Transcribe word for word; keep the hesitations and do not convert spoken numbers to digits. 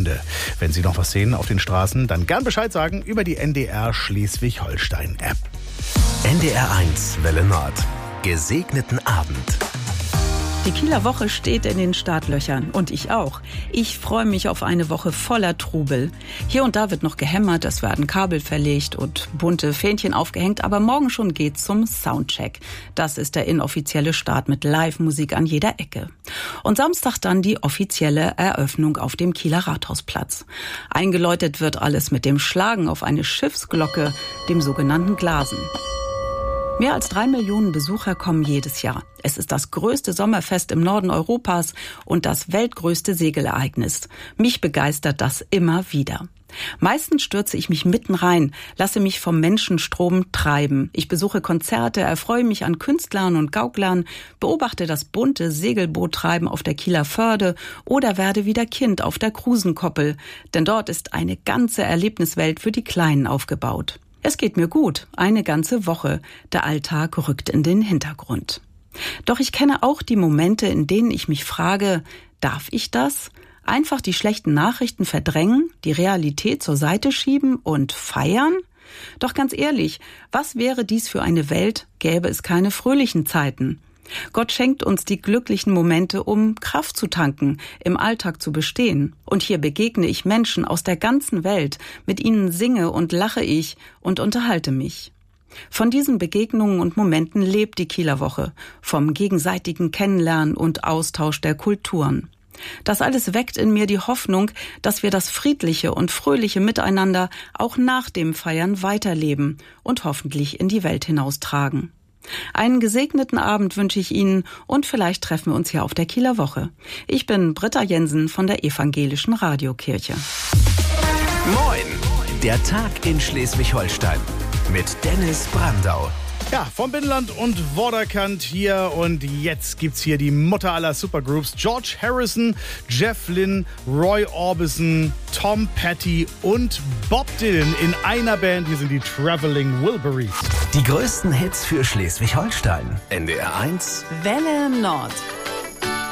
Wochenende. Wenn Sie noch was sehen auf den Straßen, dann gern Bescheid sagen über die N D R Schleswig-Holstein-App. N D R eins Welle Nord. Gesegneten Abend. Die Kieler Woche steht in den Startlöchern und ich auch. Ich freue mich auf eine Woche voller Trubel. Hier und da wird noch gehämmert, es werden Kabel verlegt und bunte Fähnchen aufgehängt, aber morgen schon geht's zum Soundcheck. Das ist der inoffizielle Start mit Live-Musik an jeder Ecke. Und Samstag dann die offizielle Eröffnung auf dem Kieler Rathausplatz. Eingeläutet wird alles mit dem Schlagen auf eine Schiffsglocke, dem sogenannten Glasen. Mehr als drei Millionen Besucher kommen jedes Jahr. Es ist das größte Sommerfest im Norden Europas und das weltgrößte Segelereignis. Mich begeistert das immer wieder. Meistens stürze ich mich mitten rein, lasse mich vom Menschenstrom treiben. Ich besuche Konzerte, erfreue mich an Künstlern und Gauklern, beobachte das bunte Segelboottreiben auf der Kieler Förde oder werde wieder Kind auf der Krusenkoppel. Denn dort ist eine ganze Erlebniswelt für die Kleinen aufgebaut. Es geht mir gut, eine ganze Woche. Der Alltag rückt in den Hintergrund. Doch ich kenne auch die Momente, in denen ich mich frage, darf ich das? Einfach die schlechten Nachrichten verdrängen, die Realität zur Seite schieben und feiern? Doch ganz ehrlich, was wäre dies für eine Welt, gäbe es keine fröhlichen Zeiten? Gott schenkt uns die glücklichen Momente, um Kraft zu tanken, im Alltag zu bestehen. Und hier begegne ich Menschen aus der ganzen Welt, mit ihnen singe und lache ich und unterhalte mich. Von diesen Begegnungen und Momenten lebt die Kieler Woche, vom gegenseitigen Kennenlernen und Austausch der Kulturen. Das alles weckt in mir die Hoffnung, dass wir das friedliche und fröhliche Miteinander auch nach dem Feiern weiterleben und hoffentlich in die Welt hinaustragen. Einen gesegneten Abend wünsche ich Ihnen und vielleicht treffen wir uns hier auf der Kieler Woche. Ich bin Britta Jensen von der Evangelischen Radiokirche. Moin! Der Tag in Schleswig-Holstein mit Dennis Brandau. Ja, vom Binnenland und Vorderkant hier und jetzt gibt's hier die Mutter aller Supergroups. George Harrison, Jeff Lynne, Roy Orbison, Tom Petty und Bob Dylan in einer Band. Hier sind die Traveling Wilburys. Die größten Hits für Schleswig-Holstein. N D R eins Welle Nord.